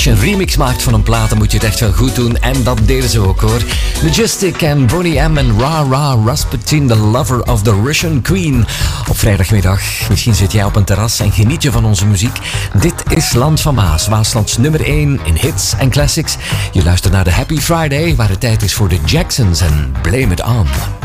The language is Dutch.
Als je een remix maakt van een plaat, dan moet je het echt wel goed doen. En dat deden ze ook hoor. Majestic en Boney M en Ra Ra Rasputin, the lover of the Russian Queen. Op vrijdagmiddag, misschien zit jij op een terras en geniet je van onze muziek. Dit is Land van Maas, Waaslands nummer 1 in hits en classics. Je luistert naar de Happy Friday, waar het tijd is voor de Jacksons en Blame It On.